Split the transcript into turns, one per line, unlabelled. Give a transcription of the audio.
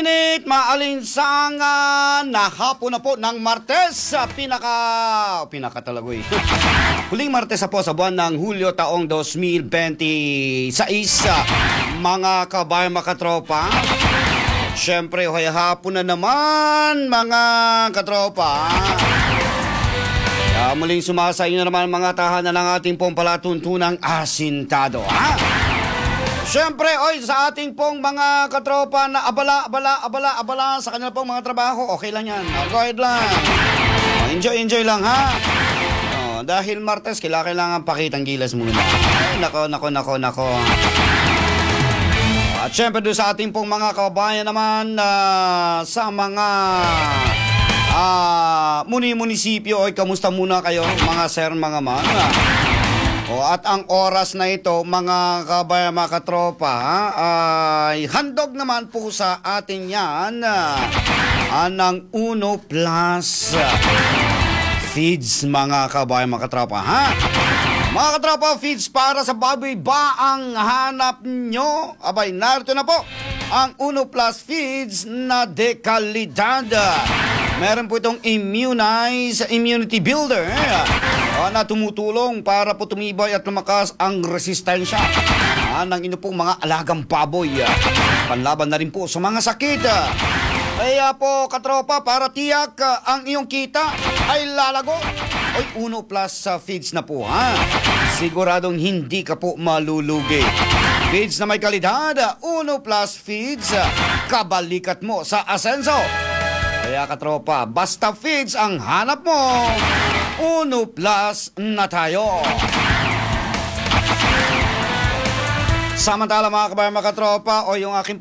Mainit, maalinsangan na hapon na po ng Martes sa pinaka talaga huling Martes na po sa buwan ng Hulyo taong 2026. Mga kabayan, makatropa, syempre hapon na naman mga katropa. Muling sumasa inyo naman mga tahanan ng ating pong palatuntunang asintado, ha? Siyempre, sa ating pong mga katropa na abala sa kanila pong mga trabaho, okay lang yan. Go ahead lang. Enjoy lang, ha? Dahil Martes, kailangan pakitang gilas muna. Nako. At siyempre, doon sa ating pong mga kabayan naman sa mga munisipyo, kamusta muna kayo, mga sir, mga man? At ang oras na ito, mga kabayan, mga katropa, ay handog naman po sa atin yan ng Uno Plus feeds, mga kabayan, mga katropa, ha? Mga katropa, feeds para sa baboy ba ang hanap nyo? Abay, narito na po ang Uno Plus feeds na dekalidad. Meron po itong immunity builder na tumutulong para po tumibay at lumakas ang resistensya ng inyo pong mga alagang baboy. Panlaban na rin po sa mga sakit. Kaya po katropa, para tiyak ang iyong kita ay lalago, Uno Plus feeds na po, ha? Siguradong hindi ka po malulugi. Feeds na may kalidad, Uno Plus feeds, kabalikat mo sa asenso. Kaya katropa, basta feeds ang hanap mo, Uno Plus na tayo. Samantala mga kabayan, mga katropa, yung aking